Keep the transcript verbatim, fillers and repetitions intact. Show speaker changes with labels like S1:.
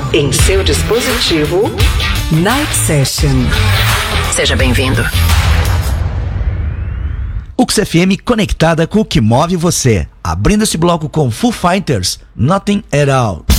S1: Em seu dispositivo,
S2: Night Session.
S1: Seja bem-vindo.
S3: U X F M conectada com o que move você. Abrindo esse bloco com Foo Fighters, Nothing at All.